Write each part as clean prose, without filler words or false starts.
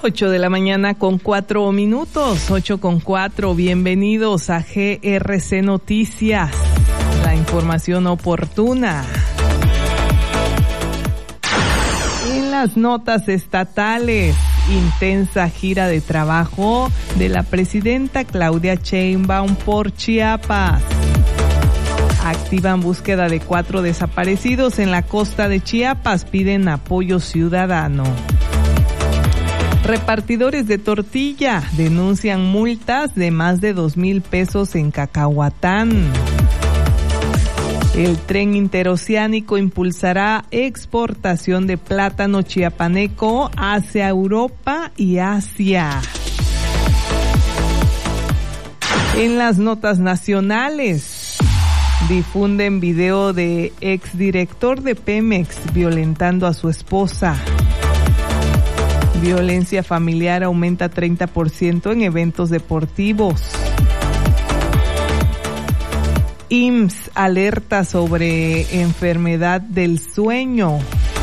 8:04 a.m, 8:04. Bienvenidos a GRC Noticias, la información oportuna. En las notas estatales, intensa gira de trabajo de la presidenta Claudia Sheinbaum por Chiapas. Activan búsqueda de 4 desaparecidos en la costa de Chiapas, piden apoyo ciudadano. Repartidores de tortilla denuncian multas de más de 2,000 pesos en Cacahuatán. El tren interoceánico impulsará exportación de plátano chiapaneco hacia Europa y Asia. En las notas nacionales, difunden video de exdirector de Pemex violentando a su esposa. Violencia familiar aumenta 30% en eventos deportivos. IMSS alerta sobre enfermedad del sueño.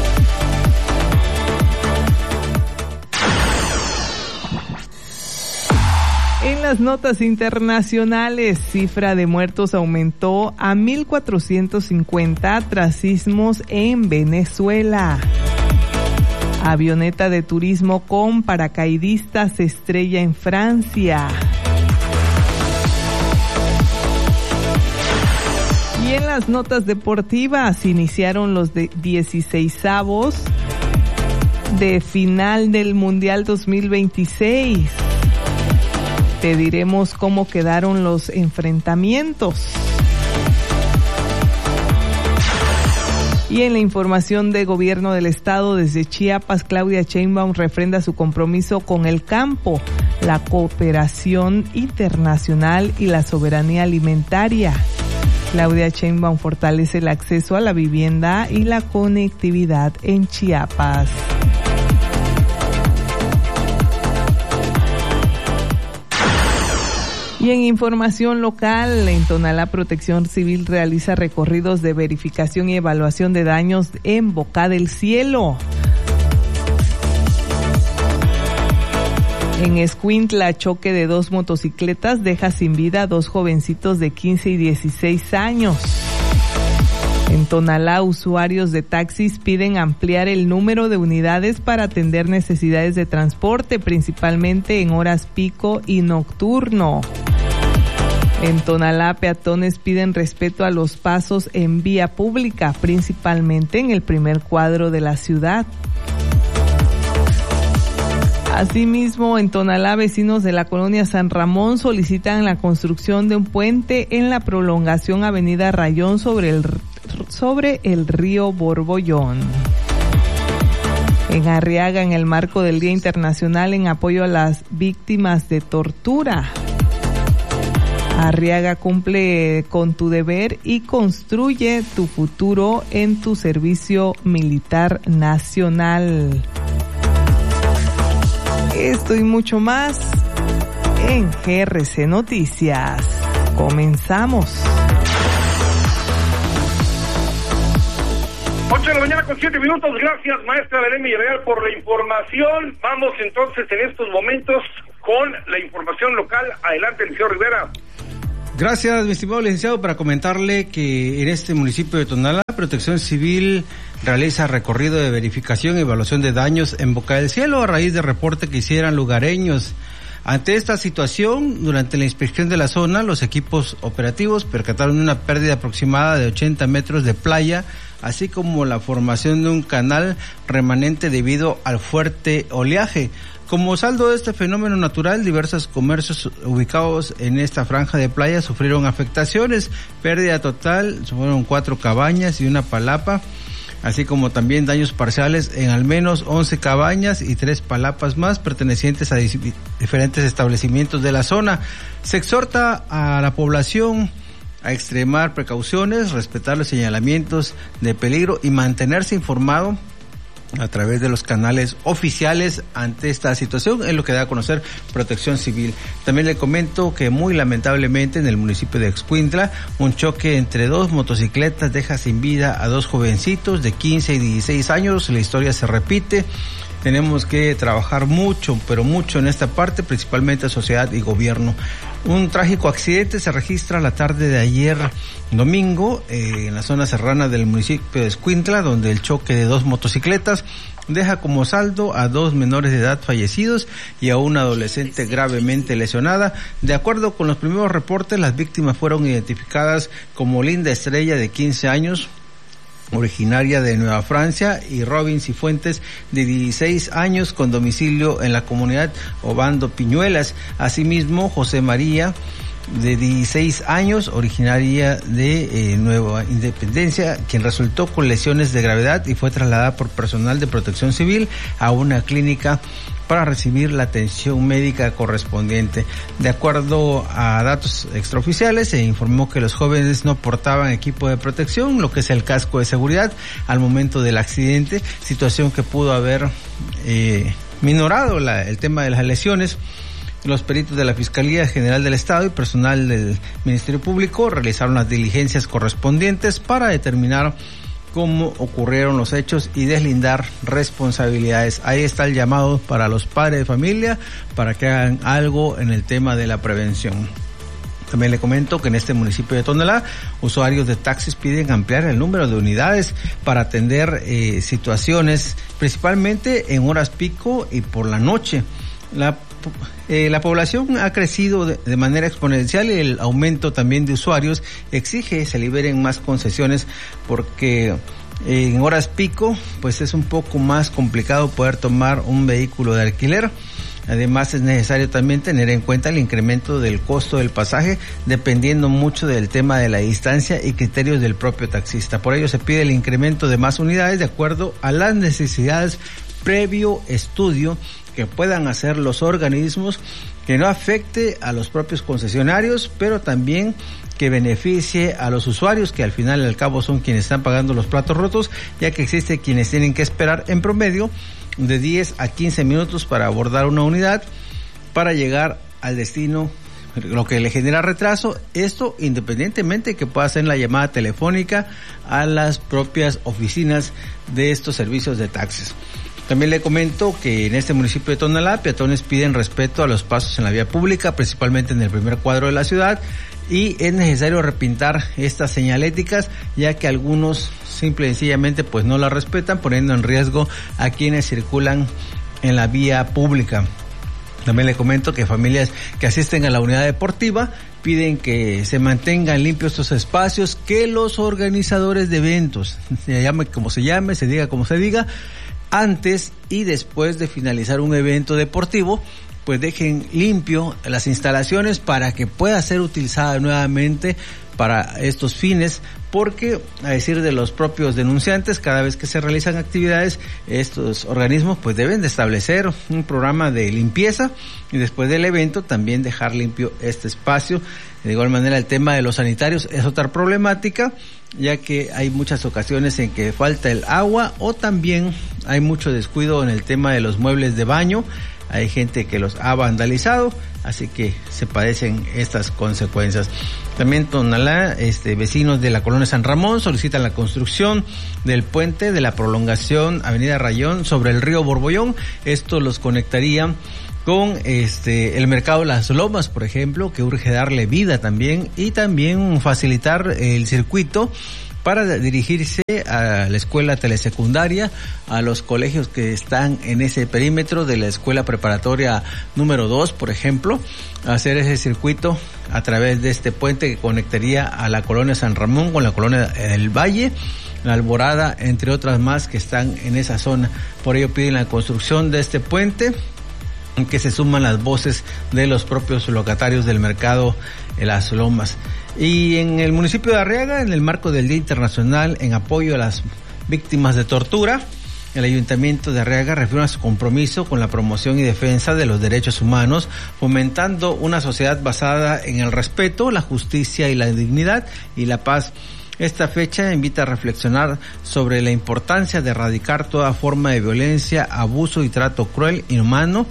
En las notas internacionales, cifra de muertos aumentó a 1,450 tras sismos en Venezuela. Avioneta de turismo con paracaidistas se estrella en Francia. Y en las notas deportivas, iniciaron los 16avos de final del Mundial 2026. Te diremos cómo quedaron los enfrentamientos. Y en la información de Gobierno del Estado, desde Chiapas, Claudia Sheinbaum refrenda su compromiso con el campo, la cooperación internacional y la soberanía alimentaria. Claudia Sheinbaum fortalece el acceso a la vivienda y la conectividad en Chiapas. Y en información local, en Tonalá, Protección Civil realiza recorridos de verificación y evaluación de daños en Boca del Cielo. En Escuintla, choque de 2 motocicletas deja sin vida a 2 jovencitos de 15 y 16 años. En Tonalá, usuarios de taxis piden ampliar el número de unidades para atender necesidades de transporte, principalmente en horas pico y nocturno. En Tonalá, peatones piden respeto a los pasos en vía pública, principalmente en el primer cuadro de la ciudad. Asimismo, en Tonalá, vecinos de la colonia San Ramón solicitan la construcción de un puente en la prolongación Avenida Rayón sobre el río Borbollón. En Arriaga, en el marco del Día Internacional en apoyo a las víctimas de tortura. Arriaga, cumple con tu deber y construye tu futuro en tu servicio militar nacional. Esto y mucho más en GRC Noticias. Comenzamos. 8:07 a.m. Gracias, maestra Belén Villarreal, por la información. Vamos entonces en estos momentos con la información local. Adelante, licenciado Rivera. Gracias, mi estimado licenciado, para comentarle que en este municipio de Tonalá, Protección Civil realiza recorrido de verificación y evaluación de daños en Boca del Cielo a raíz de reporte que hicieran lugareños. Ante esta situación, durante la inspección de la zona, los equipos operativos percataron una pérdida aproximada de 80 metros de playa, así como la formación de un canal remanente debido al fuerte oleaje. Como saldo de este fenómeno natural, diversos comercios ubicados en esta franja de playa sufrieron afectaciones. Pérdida total fueron 4 cabañas y una palapa, así como también daños parciales en al menos 11 cabañas y 3 palapas más pertenecientes a diferentes establecimientos de la zona. Se exhorta a la población a extremar precauciones, respetar los señalamientos de peligro y mantenerse informado a través de los canales oficiales ante esta situación, es lo que da a conocer Protección Civil. También le comento que muy lamentablemente en el municipio de Escuintla, un choque entre 2 motocicletas deja sin vida a 2 jovencitos de 15 y 16 años. La historia se repite tenemos que trabajar mucho, pero mucho en esta parte, principalmente sociedad y gobierno. Un trágico accidente se registra la tarde de ayer domingo en la zona serrana del municipio de Escuintla, donde el choque de dos motocicletas deja como saldo a 2 menores de edad fallecidos y a una adolescente gravemente lesionada. De acuerdo con los primeros reportes, las víctimas fueron identificadas como Linda Estrella, de 15 años, originaria de Nueva Francia, y Robin Cifuentes, de 16 años, con domicilio en la comunidad Obando Piñuelas. Asimismo, José María, de 16 años, originaria de Nueva Independencia, quien resultó con lesiones de gravedad y fue trasladada por personal de Protección Civil a una clínica para recibir la atención médica correspondiente. De acuerdo a datos extraoficiales, se informó que los jóvenes no portaban equipo de protección, lo que es el casco de seguridad, al momento del accidente, situación que pudo haber minorado el tema de las lesiones. Los peritos de la Fiscalía General del Estado y personal del Ministerio Público realizaron las diligencias correspondientes para determinar cómo ocurrieron los hechos y deslindar responsabilidades. Ahí está el llamado para los padres de familia para que hagan algo en el tema de la prevención. También le comento que en este municipio de Tonalá, usuarios de taxis piden ampliar el número de unidades para atender situaciones, principalmente en horas pico y por la noche. La población ha crecido de manera exponencial y el aumento también de usuarios exige se liberen más concesiones, porque en horas pico pues es un poco más complicado poder tomar un vehículo de alquiler. Además es necesario también tener en cuenta el incremento del costo del pasaje, dependiendo mucho del tema de la distancia y criterios del propio taxista. Por ello se pide el incremento de más unidades de acuerdo a las necesidades, previo estudio que puedan hacer los organismos, que no afecte a los propios concesionarios, pero también que beneficie a los usuarios, que al final y al cabo son quienes están pagando los platos rotos, ya que existe quienes tienen que esperar en promedio de 10 a 15 minutos para abordar una unidad para llegar al destino, lo que le genera retraso. Esto independientemente que pueda hacer la llamada telefónica a las propias oficinas de estos servicios de taxis. También le comento que en este municipio de Tonalá, peatones piden respeto a los pasos en la vía pública, principalmente en el primer cuadro de la ciudad, y es necesario repintar estas señaléticas, ya que algunos simple y sencillamente pues no la respetan, poniendo en riesgo a quienes circulan en la vía pública. También le comento que familias que asisten a la unidad deportiva piden que se mantengan limpios estos espacios, que los organizadores de eventos, se llame como se llame, se diga como se diga, antes y después de finalizar un evento deportivo, pues dejen limpio las instalaciones para que pueda ser utilizada nuevamente para estos fines, porque a decir de los propios denunciantes, cada vez que se realizan actividades, estos organismos pues deben de establecer un programa de limpieza y después del evento también dejar limpio este espacio. De igual manera, el tema de los sanitarios es otra problemática, ya que hay muchas ocasiones en que falta el agua o también hay mucho descuido en el tema de los muebles de baño. Hay gente que los ha vandalizado, así que se padecen estas consecuencias. También Tonalá, vecinos de la colonia San Ramón solicitan la construcción del puente de la prolongación Avenida Rayón sobre el río Borbollón. Esto los conectaría con el mercado Las Lomas, por ejemplo, que urge darle vida también, y también facilitar el circuito para dirigirse a la escuela telesecundaria, a los colegios que están en ese perímetro de la escuela preparatoria número 2, por ejemplo, hacer ese circuito a través de este puente que conectaría a la colonia San Ramón con la colonia El Valle, la Alborada, entre otras más que están en esa zona. Por ello piden la construcción de este puente, en que se suman las voces de los propios locatarios del mercado Las Lomas. Y en el municipio de Arriaga, en el marco del Día Internacional en apoyo a las víctimas de tortura, el Ayuntamiento de Arriaga reafirma su compromiso con la promoción y defensa de los derechos humanos, fomentando una sociedad basada en el respeto, la justicia y la dignidad y la paz. Esta fecha invita a reflexionar sobre la importancia de erradicar toda forma de violencia, abuso y trato cruel, inhumano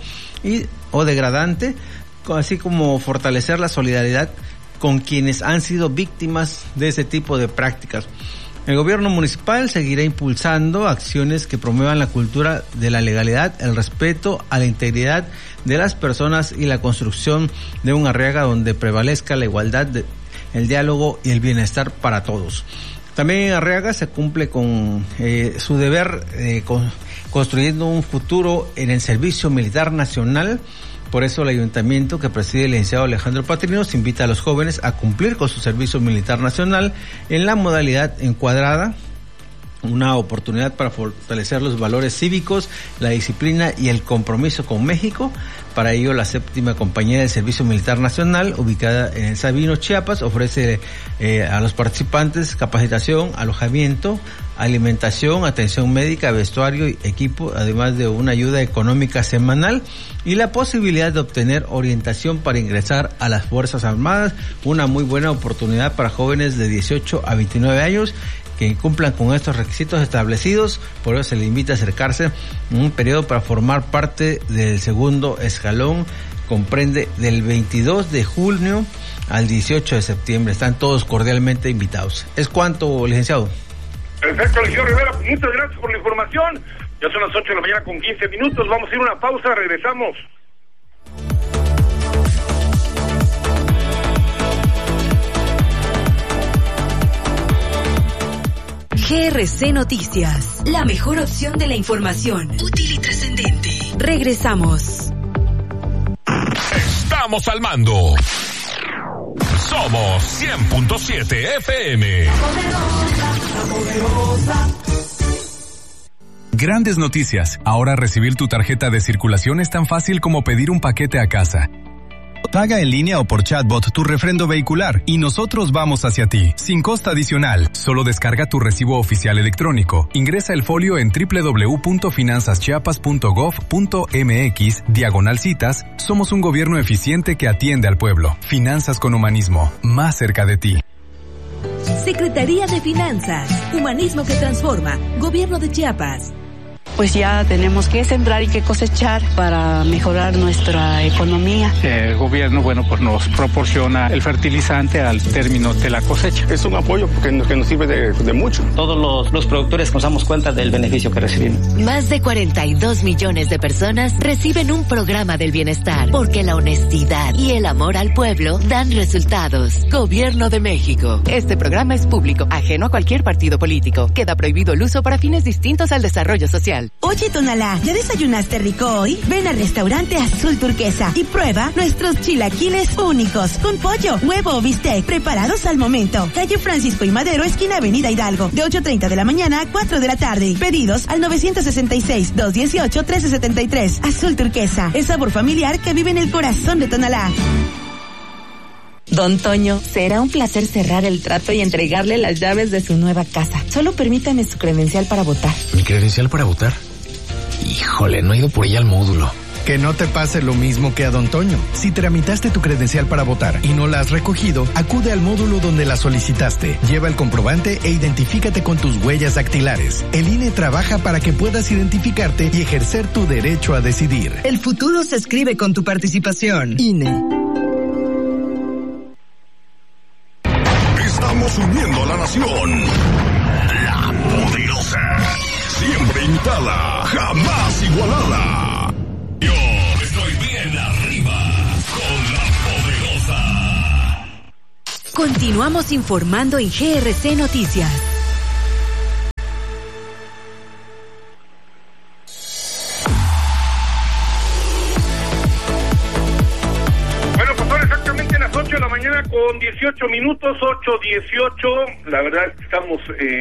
o degradante, así como fortalecer la solidaridad con quienes han sido víctimas de ese tipo de prácticas. El gobierno municipal seguirá impulsando acciones que promuevan la cultura de la legalidad, el respeto a la integridad de las personas y la construcción de un Arriaga donde prevalezca la igualdad, el diálogo y el bienestar para todos. También en Arriaga se cumple con su deber construyendo un futuro en el Servicio Militar Nacional. Por eso el ayuntamiento que preside el licenciado Alejandro Patrinos invita a los jóvenes a cumplir con su servicio militar nacional en la modalidad encuadrada, una oportunidad para fortalecer los valores cívicos, la disciplina y el compromiso con México. Para ello, la 7ª Compañía del Servicio Militar Nacional, ubicada en el Sabino, Chiapas, ofrece a los participantes capacitación, alojamiento, alimentación, atención médica, vestuario y equipo, además de una ayuda económica semanal y la posibilidad de obtener orientación para ingresar a las Fuerzas Armadas, una muy buena oportunidad para jóvenes de 18 a 29 años que cumplan con estos requisitos establecidos. Por eso se le invita a acercarse en un periodo para formar parte del segundo escalón. Comprende del 22 de junio al 18 de septiembre. Están todos cordialmente invitados. ¿Es cuánto, licenciado? Perfecto, licenciado Rivera. Muchas gracias por la información. Ya son las 8 de la mañana con 15 minutos. Vamos a ir a una pausa. Regresamos. GRC Noticias, la mejor opción de la información, útil y trascendente. Regresamos. Estamos al mando. Somos 100.7 FM. Grandes noticias. Ahora recibir tu tarjeta de circulación es tan fácil como pedir un paquete a casa. Paga en línea o por chatbot tu refrendo vehicular y nosotros vamos hacia ti, sin costo adicional. Solo descarga tu recibo oficial electrónico. Ingresa el folio en www.finanzaschiapas.gov.mx/citas. Somos un gobierno eficiente que atiende al pueblo. Finanzas con humanismo, más cerca de ti. Secretaría de Finanzas, Humanismo que transforma, Gobierno de Chiapas. Pues ya tenemos que sembrar y que cosechar para mejorar nuestra economía. El gobierno, pues nos proporciona el fertilizante al término de la cosecha. Es un apoyo que nos sirve de mucho. Todos los productores nos damos cuenta del beneficio que recibimos. Más de 42 millones de personas reciben un programa del bienestar, porque la honestidad y el amor al pueblo dan resultados. Gobierno de México. Este programa es público, ajeno a cualquier partido político. Queda prohibido el uso para fines distintos al desarrollo social. Oye, Tonalá, ¿ya desayunaste rico hoy? Ven al restaurante Azul Turquesa y prueba nuestros chilaquiles únicos, con pollo, huevo o bistec, preparados al momento. Calle Francisco y Madero, esquina Avenida Hidalgo, de 8:30 de la mañana a 4 de la tarde. Pedidos al 966-218-1373. Azul Turquesa, el sabor familiar que vive en el corazón de Tonalá. Don Toño, será un placer cerrar el trato y entregarle las llaves de su nueva casa. Solo permítame su credencial para votar. ¿Mi credencial para votar? Híjole, no he ido por ella al módulo. Que no te pase lo mismo que a Don Toño. Si tramitaste tu credencial para votar y no la has recogido, acude al módulo donde la solicitaste. Lleva el comprobante e identifícate con tus huellas dactilares. El INE trabaja para que puedas identificarte y ejercer tu derecho a decidir. El futuro se escribe con tu participación. INE. Estamos uniendo a la nación. La Poderosa. Siempre imitada, jamás igualada. Yo estoy bien arriba con la Poderosa. Continuamos informando en GRC Noticias. De la mañana con 18 minutos, 8:18. La verdad es que estamos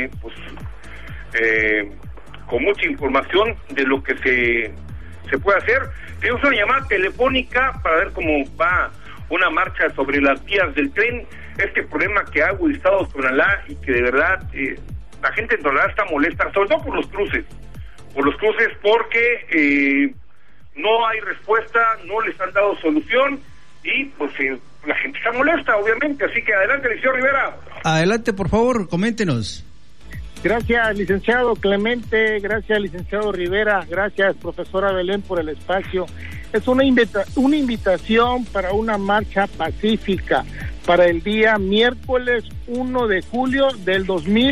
con mucha información de lo que se puede hacer. Tenemos una llamada telefónica para ver cómo va una marcha sobre las vías del tren. Este problema que ha agudizado Tonalá y que de verdad la gente en Tonalá está molesta, sobre todo por los cruces porque no hay respuesta, no les han dado solución y pues la gente está molesta, obviamente, así que adelante, licenciado Rivera. Adelante, por favor, coméntenos. Gracias, licenciado Clemente, gracias, licenciado Rivera, gracias, profesora Belén, por el espacio. Es una invitación para una marcha pacífica, para el día miércoles 1 de julio del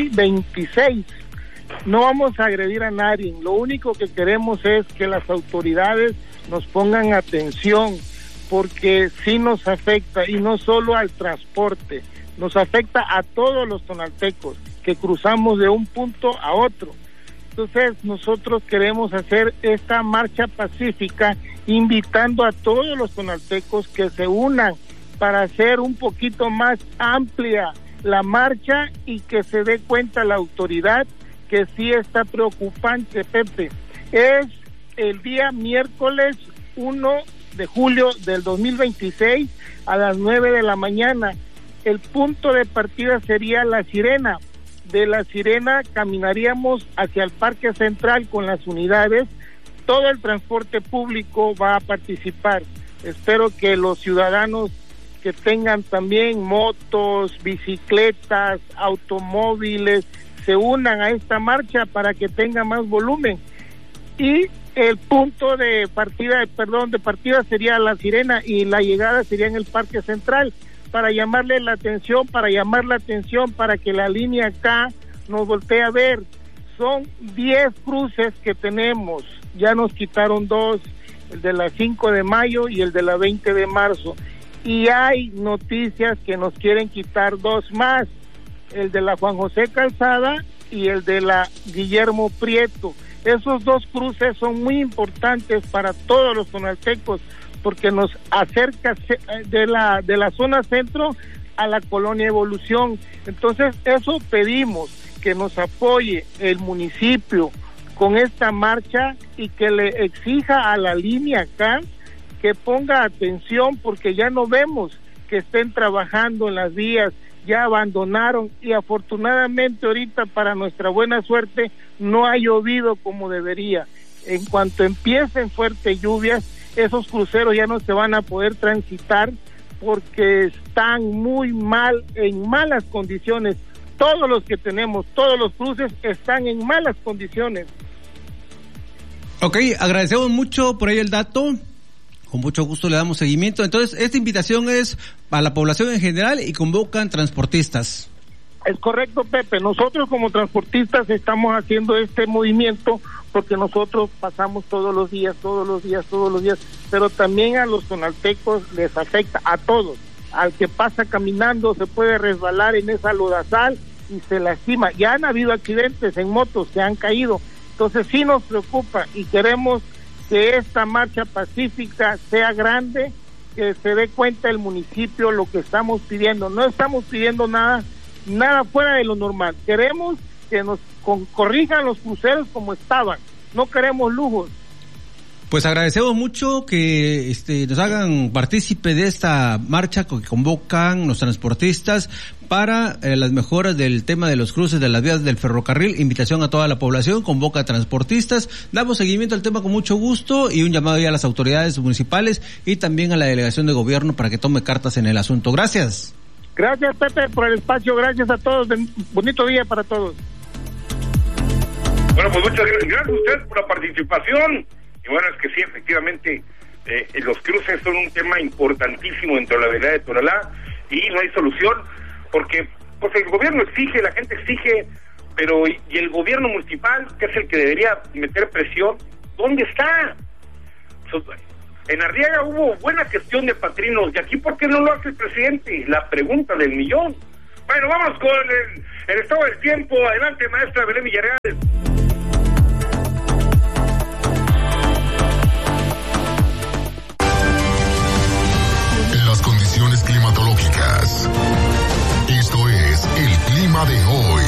2026. No vamos a agredir a nadie, lo único que queremos es que las autoridades nos pongan atención, porque sí nos afecta, y no solo al transporte, nos afecta a todos los tonaltecos que cruzamos de un punto a otro. Entonces nosotros queremos hacer esta marcha pacífica, invitando a todos los tonaltecos que se unan para hacer un poquito más amplia la marcha y que se dé cuenta la autoridad que sí está preocupante, Pepe. Es el día miércoles 1 de julio del 2026 a las 9 de la mañana. El punto de partida sería La Sirena. De La Sirena caminaríamos hacia el Parque Central con las unidades. Todo el transporte público va a participar. Espero que los ciudadanos que tengan también motos, bicicletas, automóviles, se unan a esta marcha para que tenga más volumen. Y el punto de partida sería La Sirena y la llegada sería en el Parque Central, para llamarle la atención, para que la línea K nos voltee a ver. Son 10 cruces que tenemos, ya nos quitaron 2, el de la 5 de mayo y el de la 20 de marzo. Y hay noticias que nos quieren quitar 2 más, el de la Juan José Calzada y el de la Guillermo Prieto. Esos 2 cruces son muy importantes para todos los tonaltecos, porque nos acerca de la zona centro a la colonia Evolución. Entonces eso pedimos, que nos apoye el municipio con esta marcha y que le exija a la línea acá que ponga atención, porque ya no vemos que estén trabajando en las vías, ya abandonaron, y afortunadamente ahorita, para nuestra buena suerte, no ha llovido como debería. En cuanto empiecen fuertes lluvias, esos cruceros ya no se van a poder transitar porque están muy mal, en malas condiciones. Todos los que tenemos, todos los cruces están en malas condiciones. Ok, agradecemos mucho por ahí el dato. Con mucho gusto le damos seguimiento. Entonces, esta invitación es a la población en general y convocan transportistas. Es correcto, Pepe. Nosotros como transportistas estamos haciendo este movimiento porque nosotros pasamos todos los días, pero también a los tonaltecos les afecta, a todos. Al que pasa caminando se puede resbalar en esa lodazal y se lastima. Ya han habido accidentes en motos, se han caído. Entonces sí nos preocupa y queremos que esta marcha pacífica sea grande, que se dé cuenta el municipio lo que estamos pidiendo. No estamos pidiendo nada fuera de lo normal. Queremos que nos corrijan los cruceros como estaban. No queremos lujos. Pues agradecemos mucho que nos hagan partícipe de esta marcha que convocan los transportistas para las mejoras del tema de los cruces de las vías del ferrocarril. Invitación a toda la población, convoca a transportistas. Damos seguimiento al tema con mucho gusto y un llamado ya a las autoridades municipales y también a la delegación de gobierno para que tome cartas en el asunto. Gracias. Gracias, Pepe, por el espacio. Gracias a todos. Bonito día para todos. Bueno, pues muchas gracias a ustedes por la participación. Y bueno, es que sí, efectivamente, los cruces son un tema importantísimo dentro de la vereda de Tonalá y no hay solución, porque pues el gobierno exige, la gente exige, pero y el gobierno municipal, que es el que debería meter presión, ¿dónde está? En Arriaga hubo buena gestión de padrinos, y aquí ¿por qué no lo hace el presidente? La pregunta del millón. Bueno, vamos con el estado del tiempo. Adelante, maestra Belén Villarreal. Las condiciones climatológicas. Esto es el clima de hoy.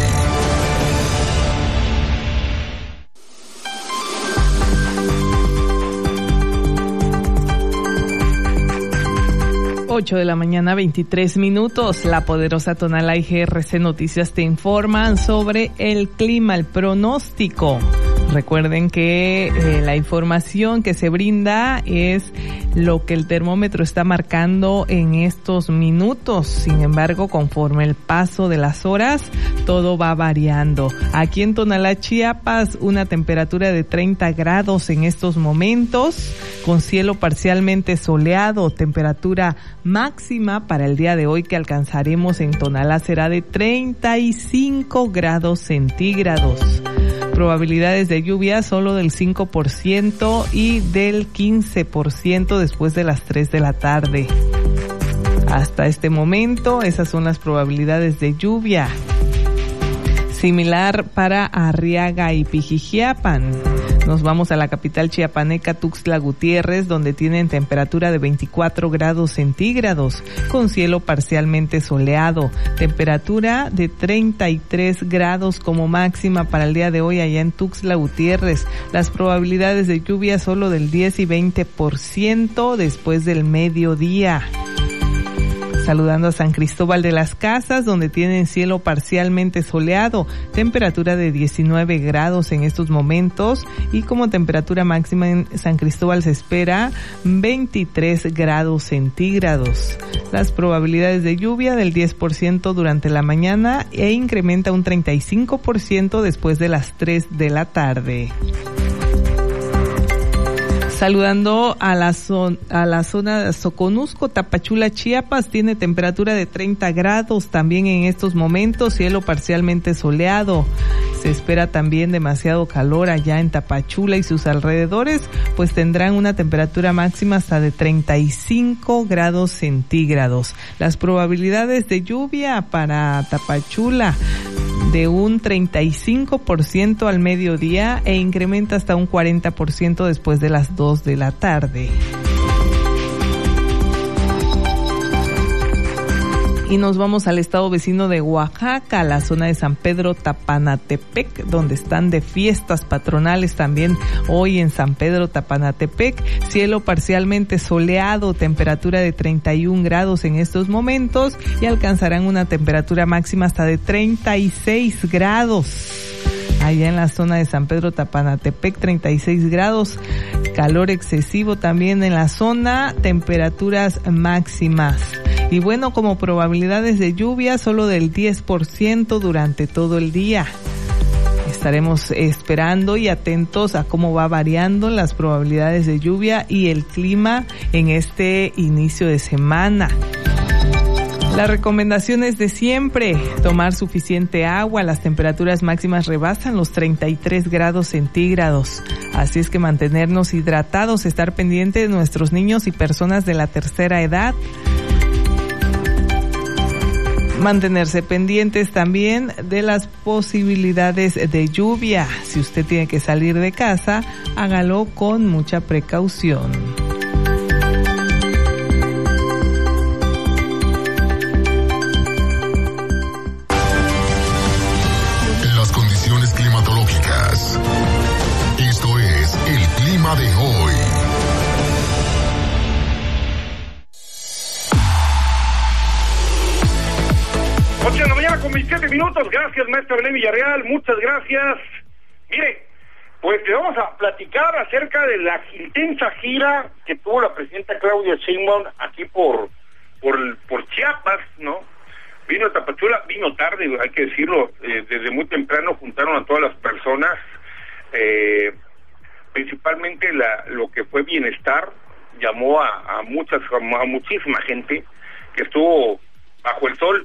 Ocho de la mañana, 23 minutos. La poderosa Tonalá y GRC Noticias te informan sobre el clima, el pronóstico. Recuerden que la información que se brinda es lo que el termómetro está marcando en estos minutos. Sin embargo, conforme el paso de las horas, todo va variando. Aquí en Tonalá, Chiapas, una temperatura de 30 grados en estos momentos. con cielo parcialmente soleado. Temperatura máxima para el día de hoy que alcanzaremos en Tonalá será de 35 grados centígrados. Probabilidades de lluvia solo del 5% y del 15% después de las 3 de la tarde. Hasta este momento, esas son las probabilidades de lluvia. Similar para Arriaga y Pijijiapan. Nos vamos a la capital chiapaneca, Tuxtla Gutiérrez, donde tienen temperatura de 24 grados centígrados, con cielo parcialmente soleado. Temperatura de 33 grados como máxima para el día de hoy allá en Tuxtla Gutiérrez. Las probabilidades de lluvia solo del 10 y 20% después del mediodía. Saludando a San Cristóbal de las Casas, donde tienen cielo parcialmente soleado, temperatura de 19 grados en estos momentos, y como temperatura máxima en San Cristóbal se espera 23 grados centígrados. Las probabilidades de lluvia del 10% durante la mañana e incrementa un 35% después de las 3 de la tarde. Saludando a la zona de Soconusco, Tapachula, Chiapas, tiene temperatura de 30 grados también en estos momentos, cielo parcialmente soleado. Se espera también demasiado calor allá en Tapachula y sus alrededores, pues tendrán una temperatura máxima hasta de 35 grados centígrados. Las probabilidades de lluvia para Tapachula de un 35% al mediodía e incrementa hasta un 40% después de las 2 de la tarde. Y nos vamos al estado vecino de Oaxaca, la zona de San Pedro Tapanatepec, donde están de fiestas patronales también hoy en San Pedro Tapanatepec. Cielo parcialmente soleado, temperatura de 31 grados en estos momentos y alcanzarán una temperatura máxima hasta de 36 grados. Allá en la zona de San Pedro Tapanatepec, 36 grados, calor excesivo también en la zona, temperaturas máximas. Y bueno, como probabilidades de lluvia, solo del 10% durante todo el día. Estaremos esperando y atentos a cómo va variando las probabilidades de lluvia y el clima en este inicio de semana. Las recomendaciones de siempre: tomar suficiente agua, las temperaturas máximas rebasan los 33 grados centígrados. Así es que mantenernos hidratados, estar pendiente de nuestros niños y personas de la tercera edad. Mantenerse pendientes también de las posibilidades de lluvia. Si usted tiene que salir de casa, hágalo con mucha precaución. Las condiciones climatológicas. Esto es el clima de hoy. 8 de la mañana con 27 minutos. Gracias, maestro René Villarreal. Muchas gracias. Mire, pues le vamos a platicar acerca de la intensa gira que tuvo la presidenta Claudia Sheinbaum aquí por Chiapas, ¿no? Vino a Tapachula, vino tarde, hay que decirlo, desde muy temprano juntaron a todas las personas, principalmente lo que fue bienestar, llamó a muchísima gente que estuvo bajo el sol.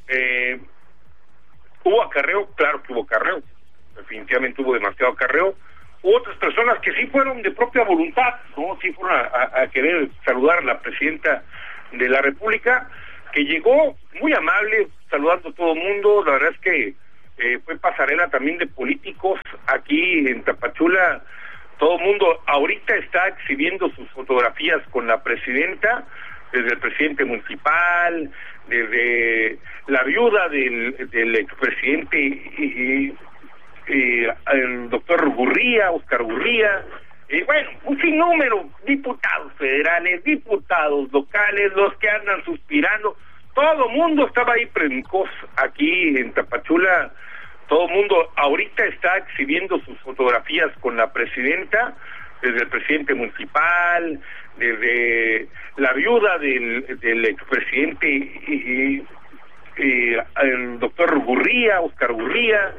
Hubo acarreo, claro que hubo acarreo, definitivamente hubo demasiado acarreo. Hubo otras personas que sí fueron de propia voluntad, ¿no? Sí fueron a querer saludar a la presidenta de la República, que llegó muy amable, saludando a todo el mundo. La verdad es que fue pasarela también de políticos aquí en Tapachula. Todo el mundo ahorita está exhibiendo sus fotografías con la presidenta, desde el presidente municipal, desde la viuda del expresidente el doctor Gurría, Oscar Gurría, bueno, un sinnúmero, diputados federales, diputados locales, los que andan suspirando, todo el mundo estaba ahí prencos aquí en Tapachula. Todo el mundo ahorita está exhibiendo sus fotografías con la presidenta, desde el presidente municipal, desde la viuda del expresidente el doctor Gurría, Oscar Gurría,